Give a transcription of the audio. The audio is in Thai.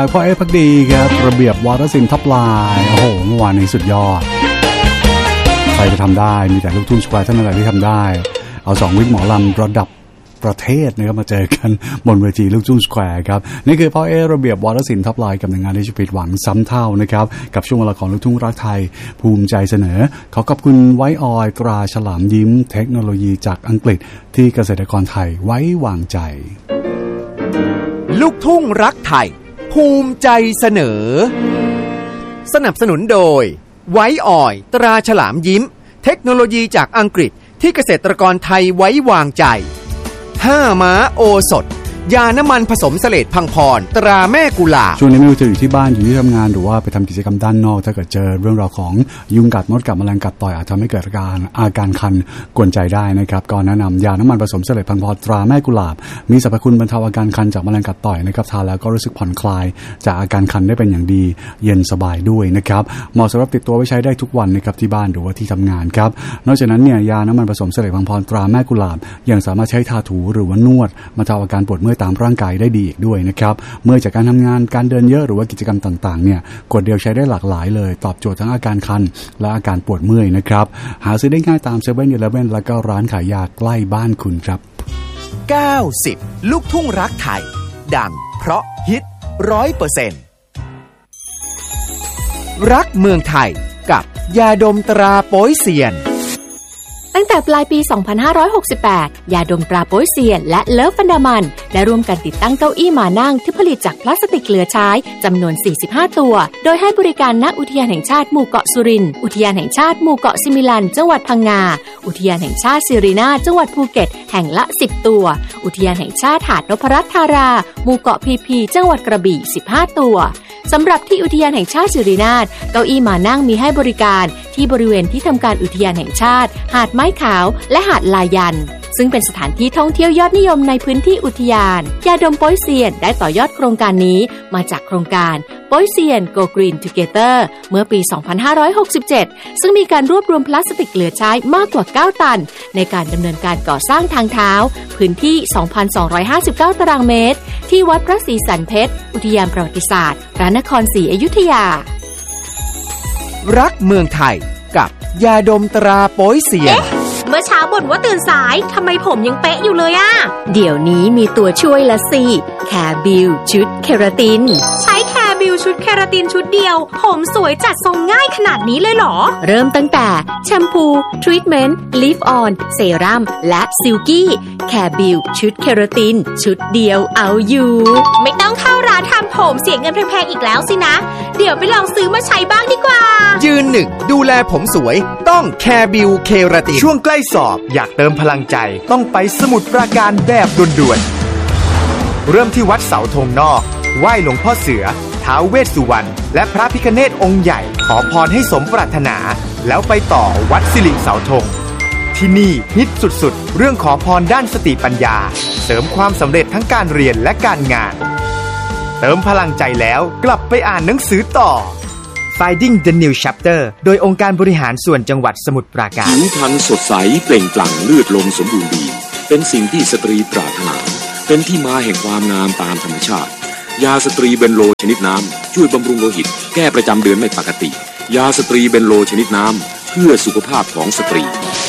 พ่อพักดีครับระเบียบวาทศิลป์ทับลายโอ้โหเมื่อวานนี้สุดยอดใครจะทำได้มีแต่ลูกทุ่งสแควร์เท่านั้นแหละที่ทำได้เอา2วิกหมอลำระดับประเทศนะครับมาเจอกันบนเวทีลูกทุ่งสแควร์ครับนี่คือพ่อระเบียบวาทศิลป์ทับลายกับหนึ่งงานที่จะผิดหวังซ้ำเท่านะครับกับช่วงเวลาของลูกทุ่งรักไทยภูมิใจเสนอขอขอบคุณไว้ออยตราฉลามยิ้มเทคโนโลยีจากอังกฤษที่เกษตรกรไทยไว้วางใจลูกทุ่งรักไทยภูมิใจเสนอสนับสนุนโดยไว้ออยตราฉลามยิ้มเทคโนโลยีจากอังกฤษที่เกษตรกรไทยไว้วางใจ5ม้าโอสถยาน้ำมันผสมเสลดพังพรตราแม่กุหลาบช่วงนี้ไม่ว่าจะอยู่ที่บ้านอยู่ที่ทำงานหรือว่าไปทำกิจกรรมด้านนอกถ้าเกิดเจอเรื่องราวของยุงกัดมดกัดแมลงกัดต่อยอาจทำให้เกิดอาการคันกวนใจได้นะครับก็แนะนำยาน้ำมันผสมเสลดพังพรตราแม่กุหลาบมีสรรพคุณบรรเทาอาการคันจากแมลงกัดต่อยนะครับทานแล้วก็รู้สึกผ่อนคลายจากอาการคันได้เป็นอย่างดีเย็นสบายด้วยนะครับเหมาะสำหรับติดตัวไว้ใช้ได้ทุกวันนะครับที่บ้านหรือว่าที่ทำงานครับนอกจากนั้นเนี่ยยาน้ำมันผสมเสลดพังพรตราแม่กุหลาบยังสามารถใช้ทาถูหรือว่านวดบรรเทาอาการปวดเมื่อยตามร่างกายได้ดีอีกด้วยนะครับเมื่อจากการทำงานการเดินเยอะหรือว่ากิจกรรมต่างๆเนี่ยขวดเดียวใช้ได้หลากหลายเลยตอบโจทย์ทั้งอาการคันและอาการปวดเมื่อยนะครับหาซื้อได้ง่ายตาม 7-Eleven แล้วก็ร้านขายยาใกล้บ้านคุณครับ 90ลูกทุ่งรักไทยดังเพราะฮิต 100% รักเมืองไทยกับยาดมตราโป๊ยเซียนตั้งแต่ปลายปี 2568 ยาดมตราโป๊ยเซียนและเลิฟฟันดามันได้ร่วมกันติดตั้งเก้าอี้มานั่งที่ผลิตจากพลาสติกเหลือใช้จำนวน 45 ตัวโดยให้บริการณอุทยานแห่งชาติหมู่เกาะสุรินทร์อุทยานแห่งชาติหมู่เกาะซิมิลันจังหวัดพังงาอุทยานแห่งชาติสิรินาถจังหวัดภูเก็ตแห่งละ 10 ตัวอุทยานแห่งชาติหาดนพรัตน์ธาราหมู่เกาะพีพีจังหวัดกระบี่ 15 ตัวสำหรับที่อุทยานแห่งชาติสิรินาถเก้าอี้มานั่งมีให้บริการที่บริเวณที่ทำการอุทยานแห่งชาติหาดไม้ขาวและหาดลายันซึ่งเป็นสถานที่ท่องเที่ยวยอดนิยมในพื้นที่อุทยานยาดมโป๊ยเซียนได้ต่อยอดโครงการนี้มาจากโครงการโป๊ยเซียน Go Green Together เมื่อปี 2567 ซึ่งมีการรวบรวมพลาสติกเหลือใช้มากกว่า 9 ตันในการดำเนินการก่อสร้างทางเท้าพื้นที่ 2,259 ตารางเมตรที่วัดพระศรีสันเพชรอุทยานประวัติศาสตร์พระนครศรีอยุธยารักเมืองไทยกับยาดมตราโป๊ยเซียนเมื่อเช้าบ่นว่าตื่นสายทำไมผมยังเป๊ะอยู่เลยอะเดี๋ยวนี้มีตัวช่วยละสิแคร์บิวชุดเคราตินใช้แคร์บิวชุดเคราตินชุดเดียวผมสวยจัดทรงง่ายขนาดนี้เลยเหรอเริ่มตั้งแต่แชมพูทรีทเมนต์ลิฟออนเซรั่มและซิลกี้แคร์บิวชุดเคราตินชุดเดียวเอาอยู่ไม่ต้องเข้าร้านทำผมเสียเงินแพงๆอีกแล้วสินะเดี๋ยวไปลองซื้อมาใช้บ้างดีกว่ายืนหนึ่งดูแลผมสวยต้องแคร์บิวเคราตินช่วงใกล้สอบอยากเติมพลังใจต้องไปสมุทรปราการแบบด่วนๆเริ่มที่วัดเสาธงนอกไหว้หลวงพ่อเสือท้าวเวสสุวรรณและพระพิฆเนศองค์ใหญ่ขอพรให้สมปรารถนาแล้วไปต่อวัดสิริเสาธงที่นี่ฮิตสุดๆเรื่องขอพรด้านสติปัญญาเสริมความสำเร็จทั้งการเรียนและการงานเติมพลังใจแล้วกลับไปอ่านหนังสือต่อ Finding the New Chapter โดยองค์การบริหารส่วนจังหวัดสมุทรปราการผิวพรรณสดใสเปล่งปลั่งเลือดลมสมบูรณ์ดีเป็นสิ่งที่สตรีปรารถนาเป็นที่มาแห่งความงามตามธรรมชาติยาสตรีเบนโลชนิดน้ำช่วยบำรุงโลหิตแก้ประจำเดือนไม่ปกติยาสตรีเบนโลชนิดน้ำเพื่อสุขภาพของสตรี